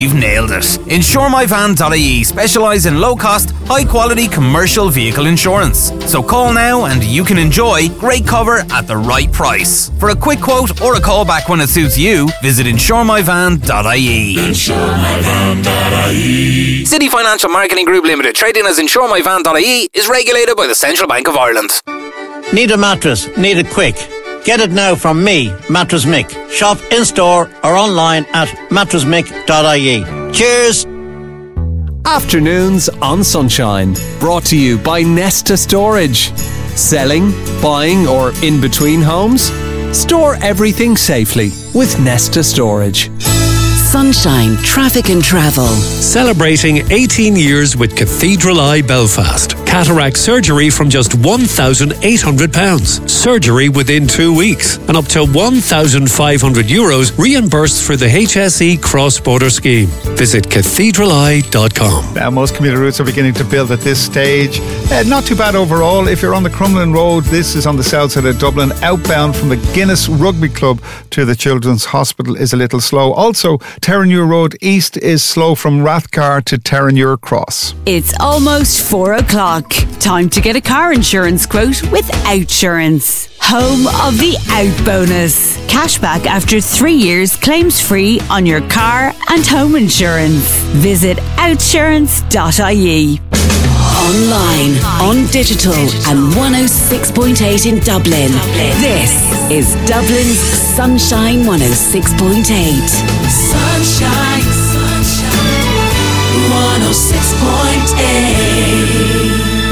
You've nailed it. InsureMyVan.ie specialise in low-cost, high-quality commercial vehicle insurance. So call now and you can enjoy great cover at the right price. For a quick quote or a call back when it suits you, visit InsureMyVan.ie. InsureMyVan.ie. City Financial Marketing Group Limited, trading as InsureMyVan.ie, is regulated by the Central Bank of Ireland. Need a mattress? Need it quick? Get it now from me, Mattress Mick. Shop in-store or online at mattressmick.ie. Cheers! Afternoons on Sunshine. Brought to you by Nesta Storage. Selling, buying or in between homes? Store everything safely with Nesta Storage. Sunshine Traffic and Travel. Celebrating 18 years with Cathedral Eye Belfast. Cataract surgery from just £1,800. Surgery within 2 weeks. And up to €1,500 reimbursed for the HSE cross-border scheme. Visit cathedraleye.com. Now, most commuter routes are beginning to build at this stage. Not too bad overall. If you're on the Crumlin Road, this is on the south side of Dublin. Outbound from the Guinness Rugby Club to the Children's Hospital is a little slow. Also, Terenure Road East is slow from Rathcar to Terenure Cross. It's almost 4 o'clock. Time to get a car insurance quote with Outsurance. Home of the Out Bonus. Cashback after 3 years, claims free on your car and home insurance. Visit outsurance.ie. Online, on digital and 106.8 in Dublin. This is Dublin's Sunshine 106.8. Sunshine, sunshine, 106.8.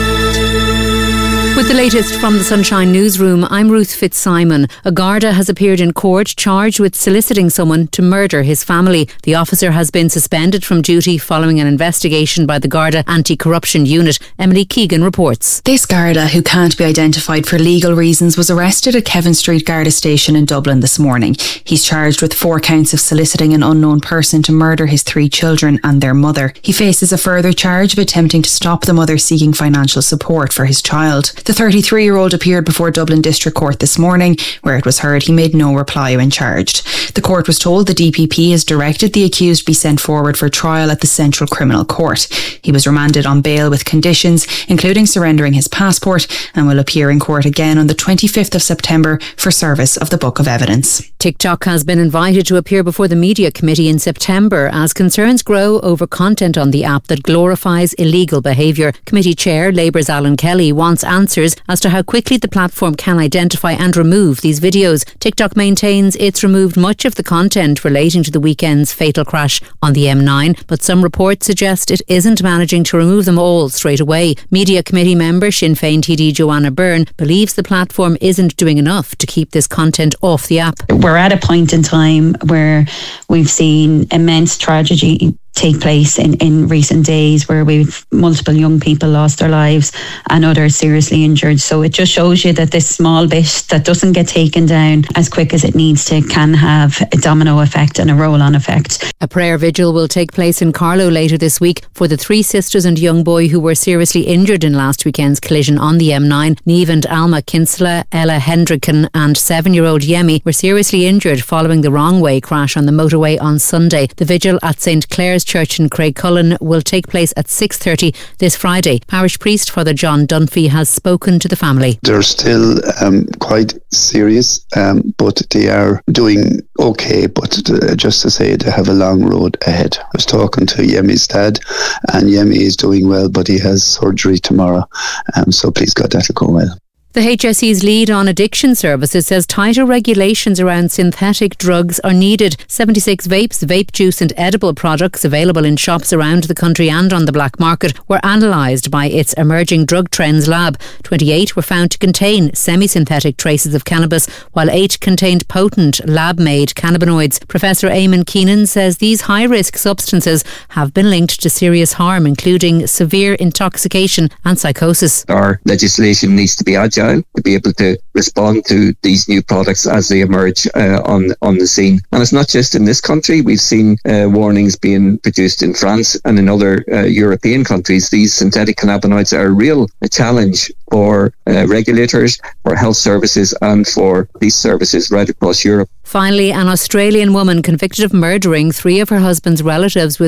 With the latest from the Sunshine Newsroom, I'm Ruth Fitzsimon. A Garda has appeared in court charged with soliciting someone to murder his family. The officer has been suspended from duty following an investigation by the Garda Anti-Corruption Unit. Emily Keegan reports. This Garda, who can't be identified for legal reasons, was arrested at Kevin Street Garda Station in Dublin this morning. He's charged with 4 counts of soliciting an unknown person to murder his 3 children and their mother. He faces a further charge of attempting to stop the mother seeking financial support for his child. The 33-year-old appeared before Dublin District Court this morning, where it was heard he made no reply when charged. The court was told the DPP has directed the accused be sent forward for trial at the Central Criminal Court. He was remanded on bail with conditions, including surrendering his passport, and will appear in court again on the 25th of September for service of the Book of Evidence. TikTok has been invited to appear before the Media Committee in September as concerns grow over content on the app that glorifies illegal behaviour. Committee Chair Labour's Alan Kelly wants answers as to how quickly the platform can identify and remove these videos. TikTok maintains it's removed much of the content relating to the weekend's fatal crash on the M9, but some reports suggest it isn't managing to remove them all straight away. Media Committee member Sinn Féin TD Joanna Byrne believes the platform isn't doing enough to keep this content off the app. We're at a point in time where we've seen immense tragedy take place in recent days, where we've multiple young people lost their lives and others seriously injured. So it just shows you that this small bit that doesn't get taken down as quick as it needs to can have a domino effect and a roll-on effect. A prayer vigil will take place in Carlow later this week for the 3 sisters and young boy who were seriously injured in last weekend's collision on the M9. Niamh and Alma Kinsella, Ella Hendricken and 7-year-old Yemi were seriously injured following the wrong way crash on the motorway on Sunday. The vigil at St Clair's Church in Craigcullen will take place at 6:30 this Friday. Parish priest Father John Dunphy has spoken to the family. They're still quite serious, but they are doing okay, but just to say they have a long road ahead. I was talking to Yemi's dad, and Yemi is doing well, but he has surgery tomorrow, so please God that'll go well. The HSE's lead on addiction services says tighter regulations around synthetic drugs are needed. 76 vapes, vape juice and edible products available in shops around the country and on the black market were analysed by its Emerging Drug Trends lab. 28 were found to contain semi-synthetic traces of cannabis, while 8 contained potent lab-made cannabinoids. Professor Eamon Keenan says these high-risk substances have been linked to serious harm, including severe intoxication and psychosis. Our legislation needs to be agile agile to be able to respond to these new products as they emerge on the scene. And it's not just in this country. We've seen warnings being produced in France and in other European countries. These synthetic cannabinoids are a real challenge for regulators, for health services and for police services right across Europe. Finally, an Australian woman convicted of murdering 3 of her husband's relatives with